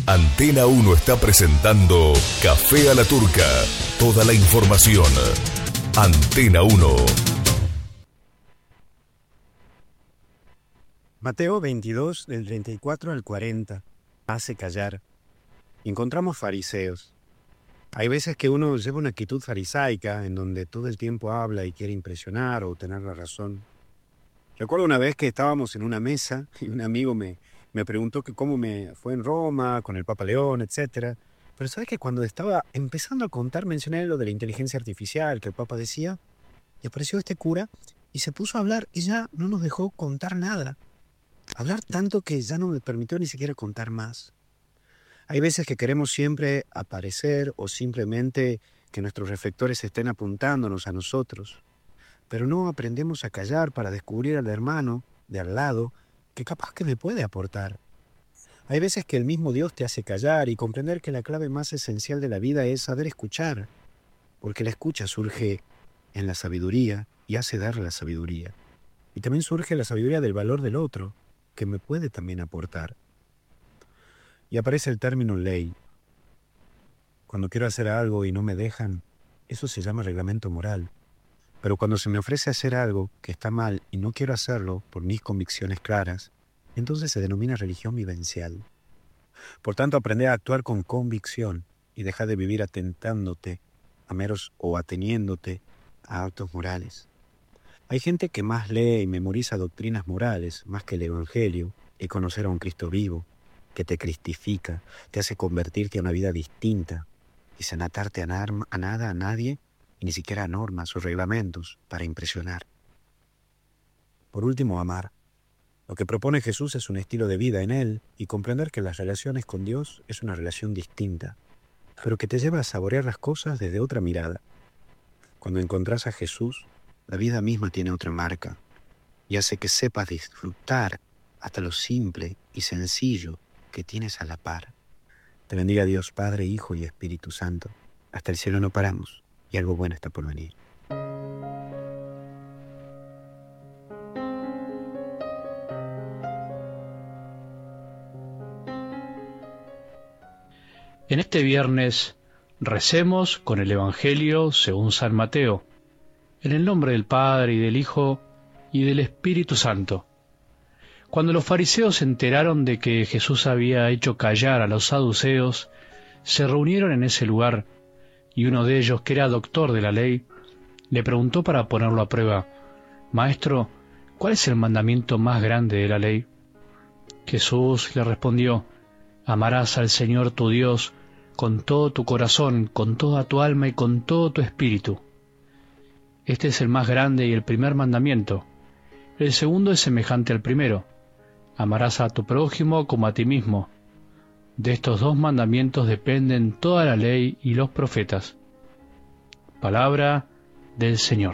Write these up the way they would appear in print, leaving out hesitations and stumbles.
Antena 1 está presentando Café a la Turca. Toda la información. Antena 1. Mateo 22, del 34 al 40. Hace callar. Encontramos fariseos. Hay veces que uno lleva una actitud farisaica en donde todo el tiempo habla y quiere impresionar o tener la razón. Recuerdo una vez que estábamos en una mesa y un amigo me preguntó que cómo me fue en Roma, con el Papa León, etc. Pero sabes que cuando estaba empezando a contar, mencioné lo de la inteligencia artificial que el Papa decía, y apareció este cura y se puso a hablar y ya no nos dejó contar nada. Hablar tanto que ya no me permitió ni siquiera contar más. Hay veces que queremos siempre aparecer o simplemente que nuestros reflectores estén apuntándonos a nosotros, pero no aprendemos a callar para descubrir al hermano de al lado que capaz que me puede aportar. Hay veces que el mismo Dios te hace callar y comprender que la clave más esencial de la vida es saber escuchar, porque la escucha surge en la sabiduría y hace dar la sabiduría. Y también surge la sabiduría del valor del otro, que me puede también aportar. Y aparece el término ley. Cuando quiero hacer algo y no me dejan, eso se llama reglamento moral. Pero cuando se me ofrece hacer algo que está mal y no quiero hacerlo por mis convicciones claras, entonces se denomina religión vivencial. Por tanto, aprende a actuar con convicción y deja de vivir atentándote a meros o ateniéndote a actos morales. Hay gente que más lee y memoriza doctrinas morales más que el Evangelio y conocer a un Cristo vivo, que te cristifica, te hace convertirte a una vida distinta y sin atarte a nada, a nadie, y ni siquiera a normas o reglamentos para impresionar. Por último, amar. Lo que propone Jesús es un estilo de vida en Él y comprender que las relaciones con Dios es una relación distinta, pero que te lleva a saborear las cosas desde otra mirada. Cuando encontrás a Jesús, la vida misma tiene otra marca y hace que sepas disfrutar hasta lo simple y sencillo que tienes a la par. Te bendiga Dios, Padre, Hijo y Espíritu Santo. Hasta el cielo no paramos y algo bueno está por venir. En este viernes recemos con el Evangelio según San Mateo, en el nombre del Padre y del Hijo y del Espíritu Santo. Cuando los fariseos se enteraron de que Jesús había hecho callar a los saduceos, se reunieron en ese lugar, y uno de ellos, que era doctor de la ley, le preguntó para ponerlo a prueba: «Maestro, ¿cuál es el mandamiento más grande de la ley?» Jesús le respondió: «Amarás al Señor tu Dios con todo tu corazón, con toda tu alma y con todo tu espíritu. Este es el más grande y el primer mandamiento. El segundo es semejante al primero: amarás a tu prójimo como a ti mismo. De estos dos mandamientos dependen toda la ley y los profetas». Palabra del Señor.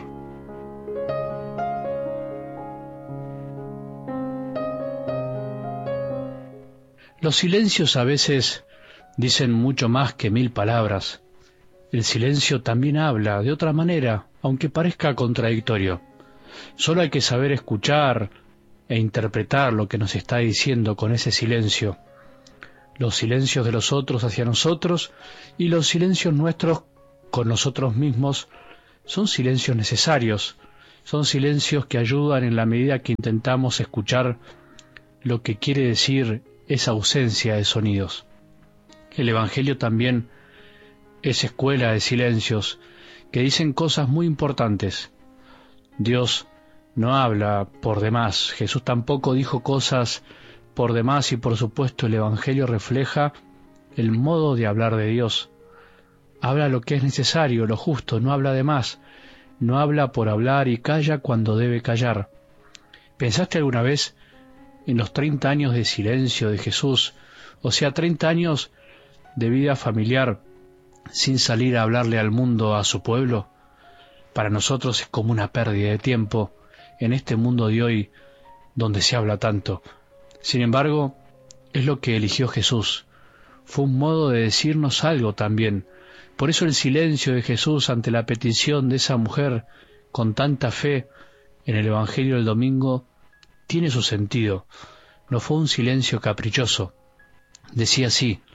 Los silencios a veces dicen mucho más que 1000 palabras. El silencio también habla de otra manera, aunque parezca contradictorio. Solo hay que saber escuchar e interpretar lo que nos está diciendo con ese silencio. Los silencios de los otros hacia nosotros y los silencios nuestros con nosotros mismos son silencios necesarios, son silencios que ayudan en la medida que intentamos escuchar lo que quiere decir esa ausencia de sonidos. El Evangelio también es escuela de silencios que dicen cosas muy importantes. Dios no habla por demás, Jesús tampoco dijo cosas por demás, y por supuesto el Evangelio refleja el modo de hablar de Dios. Habla lo que es necesario, lo justo, no habla de más, no habla por hablar y calla cuando debe callar. ¿Pensaste alguna vez en los 30 años de silencio de Jesús, o sea, 30 años de vida familiar sin salir a hablarle al mundo, a su pueblo? Para nosotros es como una pérdida de tiempo en este mundo de hoy donde se habla tanto. Sin embargo, es lo que eligió Jesús. Fue un modo de decirnos algo también. Por eso el silencio de Jesús ante la petición de esa mujer con tanta fe en el Evangelio del domingo tiene su sentido. No fue un silencio caprichoso. Decía así: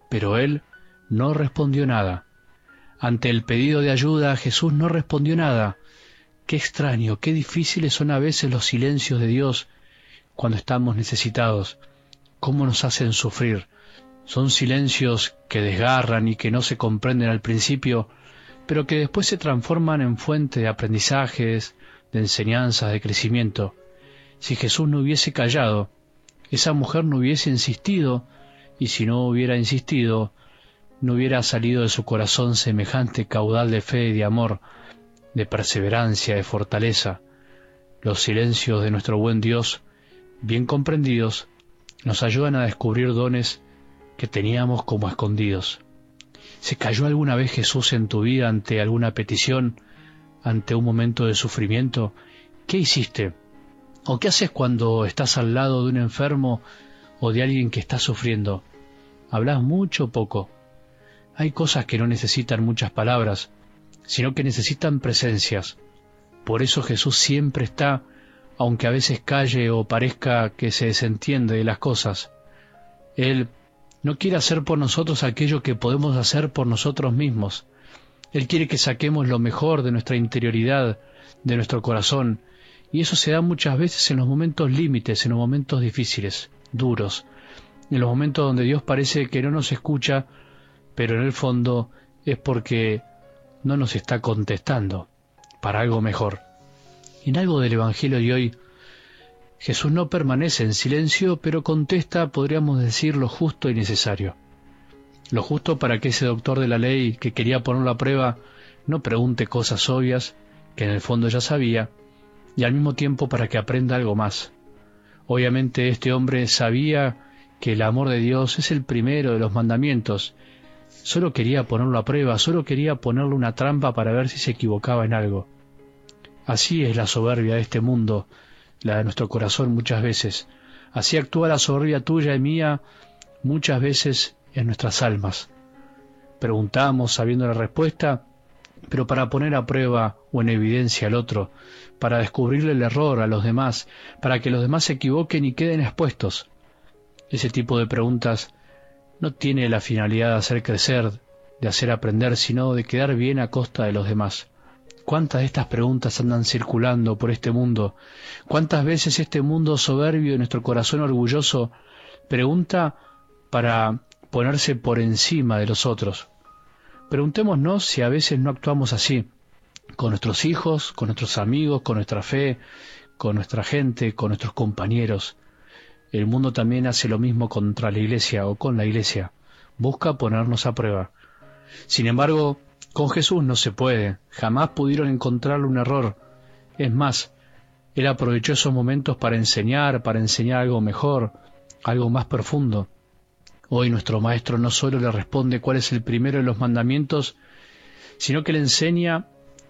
pero él no respondió nada. Ante el pedido de ayuda, Jesús no respondió nada. Qué extraño, qué difíciles son a veces los silencios de Dios cuando estamos necesitados. Cómo nos hacen sufrir. Son silencios que desgarran y que no se comprenden al principio, pero que después se transforman en fuente de aprendizajes, de enseñanzas, de crecimiento. Si Jesús no hubiese callado, esa mujer no hubiese insistido, y si no hubiera insistido, no hubiera salido de su corazón semejante caudal de fe y de amor, de perseverancia, de fortaleza. Los silencios de nuestro buen Dios, bien comprendidos, nos ayudan a descubrir dones que teníamos como escondidos. ¿Se cayó alguna vez Jesús en tu vida ante alguna petición, ante un momento de sufrimiento? ¿Qué hiciste? ¿O qué haces cuando estás al lado de un enfermo o de alguien que está sufriendo? ¿Hablas mucho o poco? Hay cosas que no necesitan muchas palabras, sino que necesitan presencias. Por eso Jesús siempre está, aunque a veces calle o parezca que se desentiende de las cosas. Él no quiere hacer por nosotros aquello que podemos hacer por nosotros mismos. Él quiere que saquemos lo mejor de nuestra interioridad, de nuestro corazón, y eso se da muchas veces en los momentos límites, en los momentos difíciles, duros, en los momentos donde Dios parece que no nos escucha, pero en el fondo es porque no nos está contestando para algo mejor. En algo del Evangelio de hoy, Jesús no permanece en silencio, pero contesta, podríamos decir, lo justo y necesario. Lo justo para que ese doctor de la ley que quería ponerlo a prueba no pregunte cosas obvias que en el fondo ya sabía, y al mismo tiempo para que aprenda algo más. Obviamente este hombre sabía que el amor de Dios es el primero de los mandamientos. Solo quería ponerlo a prueba, solo quería ponerle una trampa para ver si se equivocaba en algo. Así es la soberbia de este mundo, la de nuestro corazón muchas veces. Así actúa la soberbia tuya y mía muchas veces en nuestras almas. Preguntamos sabiendo la respuesta, pero para poner a prueba o en evidencia al otro, para descubrirle el error a los demás, para que los demás se equivoquen y queden expuestos. Ese tipo de preguntas no tiene la finalidad de hacer crecer, de hacer aprender, sino de quedar bien a costa de los demás. ¿Cuántas de estas preguntas andan circulando por este mundo? ¿Cuántas veces este mundo soberbio de nuestro corazón orgulloso pregunta para ponerse por encima de los otros? Preguntémonos si a veces no actuamos así, con nuestros hijos, con nuestros amigos, con nuestra fe, con nuestra gente, con nuestros compañeros. El mundo también hace lo mismo contra la Iglesia o con la Iglesia. Busca ponernos a prueba. Sin embargo, con Jesús no se puede. Jamás pudieron encontrarle un error. Es más, Él aprovechó esos momentos para enseñar algo mejor, algo más profundo. Hoy nuestro Maestro no solo le responde cuál es el primero de los mandamientos, sino que le enseña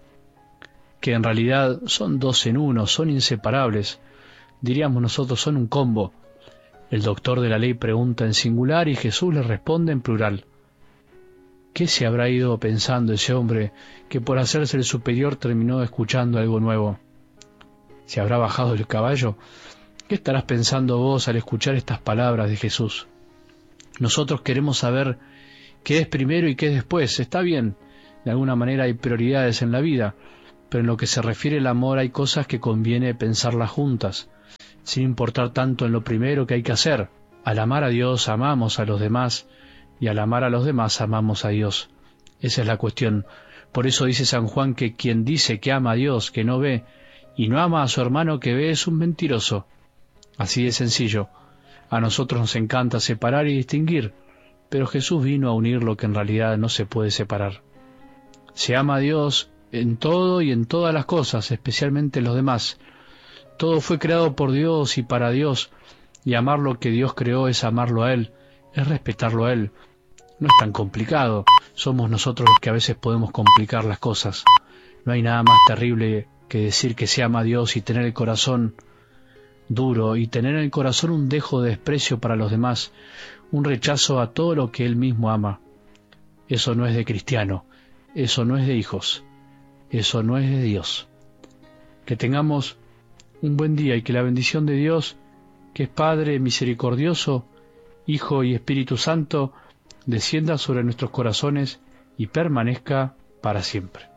que en realidad son dos en uno, son inseparables. Diríamos nosotros, son un combo. El doctor de la ley pregunta en singular y Jesús le responde en plural. ¿Qué se habrá ido pensando ese hombre que por hacerse el superior terminó escuchando algo nuevo? ¿Se habrá bajado del caballo? ¿Qué estarás pensando vos al escuchar estas palabras de Jesús? Nosotros queremos saber qué es primero y qué es después. Está bien, de alguna manera hay prioridades en la vida, pero en lo que se refiere al amor hay cosas que conviene pensarlas juntas, sin importar tanto en lo primero que hay que hacer. Al amar a Dios amamos a los demás, y al amar a los demás amamos a Dios. Esa es la cuestión. Por eso dice San Juan que quien dice que ama a Dios, que no ve, y no ama a su hermano que ve, es un mentiroso. Así de sencillo. A nosotros nos encanta separar y distinguir, pero Jesús vino a unir lo que en realidad no se puede separar. Se ama a Dios en todo y en todas las cosas, especialmente en los demás. Todo fue creado por Dios y para Dios, y amar lo que Dios creó es amarlo a Él, es respetarlo a Él. No es tan complicado, somos nosotros los que a veces podemos complicar las cosas. No hay nada más terrible que decir que se ama a Dios y tener el corazón duro, y tener en el corazón un dejo de desprecio para los demás, un rechazo a todo lo que Él mismo ama. Eso no es de cristiano, eso no es de hijos, eso no es de Dios. Que tengamos un buen día y que la bendición de Dios, que es Padre misericordioso, Hijo y Espíritu Santo, descienda sobre nuestros corazones y permanezca para siempre.